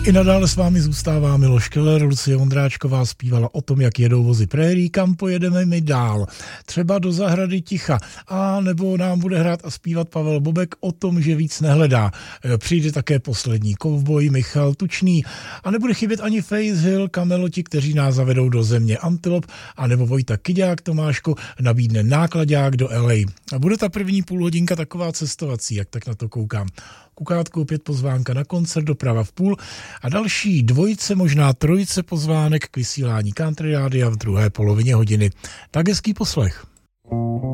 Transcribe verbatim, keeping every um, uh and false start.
I nadále s vámi zůstává Miloš Keller, Lucie Vondráčková zpívala o tom, jak jedou vozy prérií, kam pojedeme my dál. Třeba do zahrady ticha, a nebo nám bude hrát a zpívat Pavel Bobek o tom, že víc nehledá. Přijde také poslední kovboj Michal Tučný a nebude chybět ani Face Hill, kameloti, kteří nás zavedou do země Antilop, a nebo Vojta Kyďák Tomáško nabídne nákladák do L A. A bude ta první půlhodinka taková cestovací, jak tak na to koukám. Kukátku opět pozvánka na koncert Doprava v půl a další dvojice, možná trojice pozvánek k vysílání Country Rádia v druhé polovině hodiny. Tak hezký poslech.